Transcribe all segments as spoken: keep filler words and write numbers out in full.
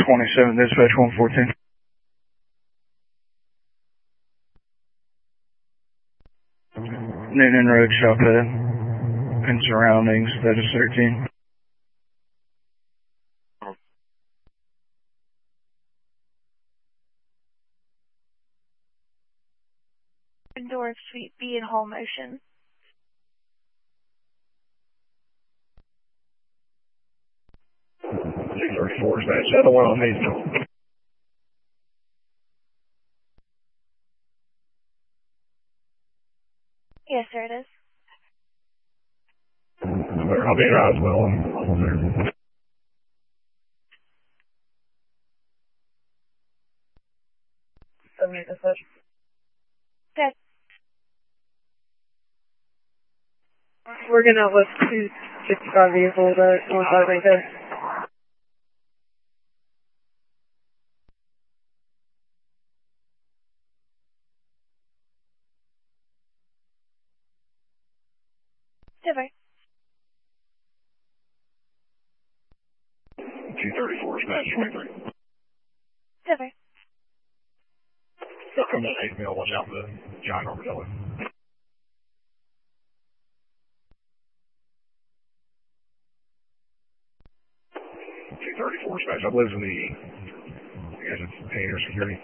twenty-seven, dispatch one fourteen. Noonan Road, Shophead, and surroundings, that is thirteen. Door of Suite B in Hall Motion. two thirty-four, is that the other one on these? Yes, sir, it is. I'll be right as well. Seven eight dispatch. Good. We're gonna lift two sixty-five vehicles at one side right there. Silver. two thirty-four, dispatch twenty-three. Silver. Come to eight mil, watch out for the giant armadillo. two thirty-four, dispatch, I believe in the, I guess it's container security.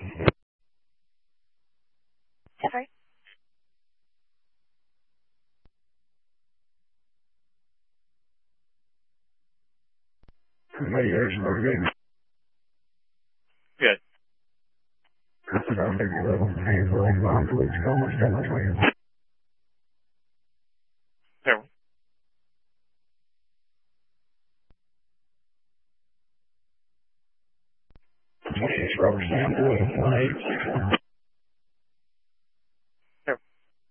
Silver. Maybe there's no good. Good. I think I'll take you over. Hey, we're like behind police. How much damage we have? There. twenty-six Roberts down to one eight six one. There.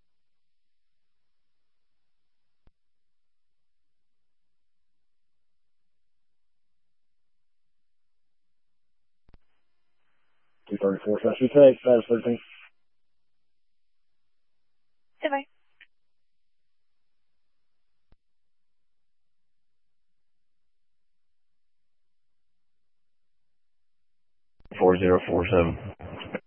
two thirty-four, slash we take, status thirteen. Silver. four zero four seven.